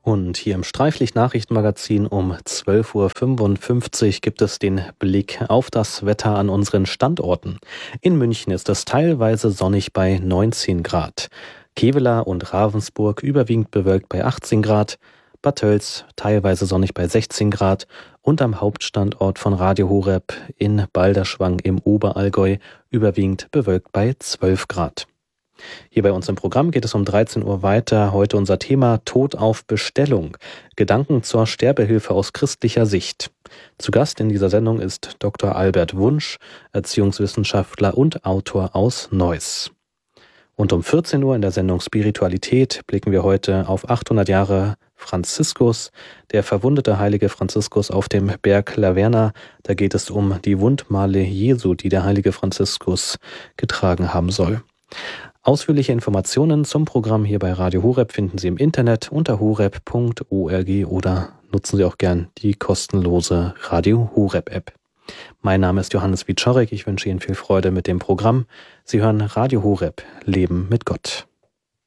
Und hier im Streiflicht-Nachrichtenmagazin um 12:55 Uhr gibt es den Blick auf das Wetter an unseren Standorten. In München ist es teilweise sonnig bei 19 Grad. Kevelaer und Ravensburg überwiegend bewölkt bei 18 Grad. Bad Tölz teilweise sonnig bei 16 Grad. Und am Hauptstandort von Radio Horeb in Balderschwang im Oberallgäu überwiegend bewölkt bei 12 Grad. Hier bei uns im Programm geht es um 13 Uhr weiter. Heute unser Thema Tod auf Bestellung. Gedanken zur Sterbehilfe aus christlicher Sicht. Zu Gast in dieser Sendung ist Dr. Albert Wunsch, Erziehungswissenschaftler und Autor aus Neuss. Und um 14 Uhr in der Sendung Spiritualität blicken wir heute auf 800 Jahre Franziskus, der verwundete heilige Franziskus auf dem Berg Laverna. Da geht es um die Wundmale Jesu, die der heilige Franziskus getragen haben soll. Ausführliche Informationen zum Programm hier bei Radio Horeb finden Sie im Internet unter horeb.org oder nutzen Sie auch gern die kostenlose Radio Horeb App. Mein Name ist Johannes Wieczorek. Ich wünsche Ihnen viel Freude mit dem Programm. Sie hören Radio Horeb, Leben mit Gott.